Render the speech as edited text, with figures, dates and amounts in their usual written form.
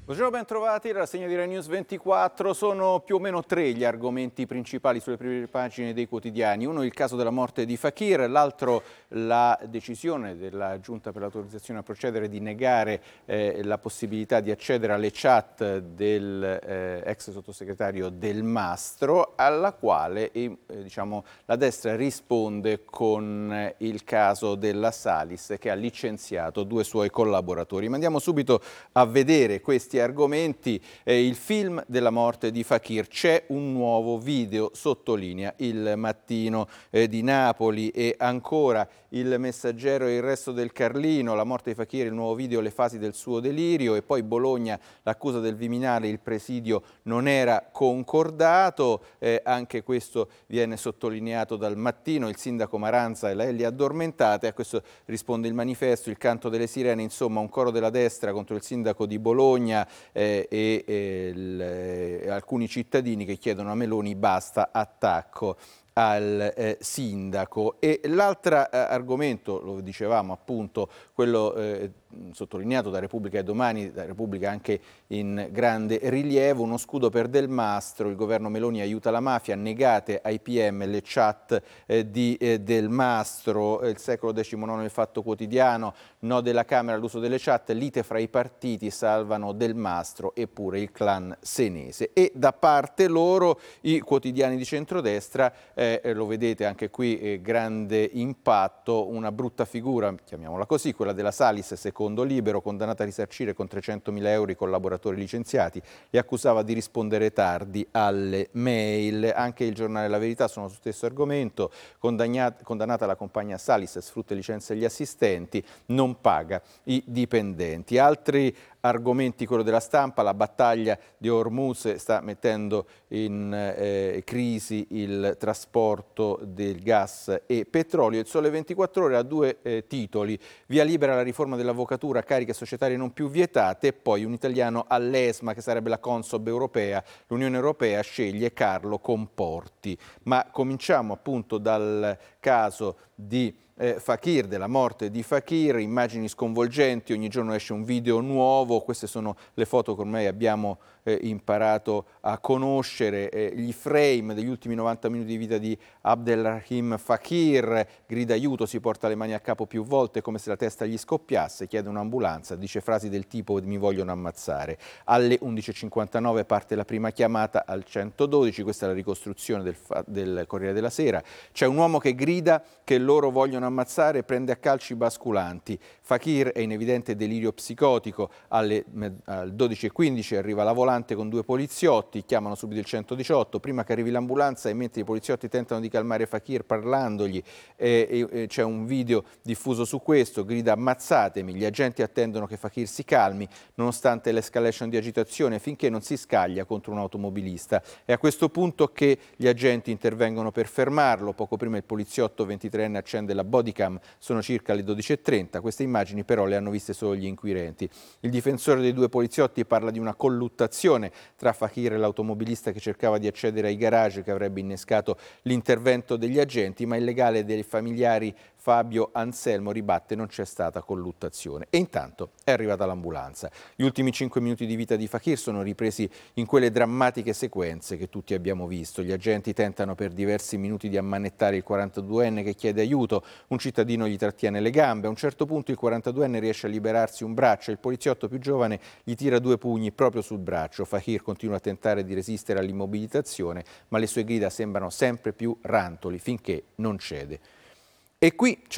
Buongiorno, ben trovati. La rassegna di Rai News 24. Sono più o meno tre gli argomenti principali sulle prime pagine dei quotidiani. Uno il caso della morte di Fakir, l'altro la decisione della Giunta per l'autorizzazione a procedere di negare la possibilità di accedere alle chat del ex sottosegretario Del Mastro, alla quale la destra risponde con il caso della Salis, che ha licenziato due suoi collaboratori. Ma andiamo subito a vedere questi argomenti. Il film della morte di Fakir, c'è un nuovo video, sottolinea Il Mattino di Napoli, e ancora Il Messaggero e il Resto del Carlino, la morte di Fakir, il nuovo video, le fasi del suo delirio, e poi Bologna, l'accusa del Viminale, il presidio non era concordato, anche questo viene sottolineato dal Mattino, il sindaco Maranza e la Ellie addormentate, a questo risponde il Manifesto, il canto delle sirene, insomma un coro della destra contro il sindaco di Bologna alcuni cittadini che chiedono a Meloni basta attacco al sindaco. E l'altro argomento, lo dicevamo appunto, quello sottolineato da Repubblica e Domani, da Repubblica anche in grande rilievo, uno scudo per Del Mastro, il governo Meloni aiuta la mafia, negate ai PM le chat di Del Mastro, il Secolo XIX del Fatto Quotidiano, no della Camera all'uso delle chat, lite fra i partiti, salvano Del Mastro eppure il clan senese. E da parte loro i quotidiani di centrodestra, lo vedete anche qui, grande impatto, una brutta figura, chiamiamola così, quella della Salis, secondo Libero, condannata a risarcire con 300.000 euro i collaboratori licenziati, li accusava di rispondere tardi alle mail. Anche il giornale La Verità sono sullo stesso argomento, condannata la compagnia Salis, sfrutta e licenzia gli assistenti, non paga i dipendenti. Altri argomenti, quello della Stampa, la battaglia di Hormuz sta mettendo in crisi il trasporto del gas e petrolio. Il Sole 24 Ore ha due titoli: via libera alla riforma dell'avvocatura, cariche societarie non più vietate, e poi un italiano all'ESMA, che sarebbe la Consob europea, l'Unione Europea sceglie Carlo Comporti. Ma cominciamo appunto dal caso di Fakir, della morte di Fakir, immagini sconvolgenti, ogni giorno esce un video nuovo, queste sono le foto che ormai abbiamo imparato a conoscere, gli frame degli ultimi 90 minuti di vita di Abdelrahim Fakir, grida aiuto, si porta le mani a capo più volte come se la testa gli scoppiasse, chiede un'ambulanza, dice frasi del tipo mi vogliono ammazzare. Alle 11.59 parte la prima chiamata al 112, questa è la ricostruzione del Corriere della Sera, c'è un uomo che grida che loro vogliono ammazzare, prende a calci i basculanti. Fakir è in evidente delirio psicotico, alle 12.15 arriva la volante con due poliziotti, chiamano subito il 118, prima che arrivi l'ambulanza, e mentre i poliziotti tentano di calmare Fakir parlandogli, c'è un video diffuso su questo, grida ammazzatemi, gli agenti attendono che Fakir si calmi nonostante l'escalation di agitazione finché non si scaglia contro un automobilista. È a questo punto che gli agenti intervengono per fermarlo, poco prima il poliziotto 23enne accende la bodycam, sono circa le 12.30, queste immagini però le hanno viste solo gli inquirenti. Il difensore dei due poliziotti parla di una colluttazione tra Fakir e l'automobilista che cercava di accedere ai garage, che avrebbe innescato l'intervento degli agenti, ma il legale dei familiari Fabio Anselmo ribatte non c'è stata colluttazione. E intanto è arrivata l'ambulanza. Gli ultimi 5 minuti di vita di Fakir sono ripresi in quelle drammatiche sequenze che tutti abbiamo visto. Gli agenti tentano per diversi minuti di ammanettare il 42enne che chiede aiuto, un cittadino gli trattiene le gambe, a un certo punto il 42enne riesce a liberarsi un braccio e il poliziotto più giovane gli tira due pugni proprio sul braccio. Fakir continua a tentare di resistere all'immobilitazione, ma le sue grida sembrano sempre più rantoli finché non cede. E qui c'è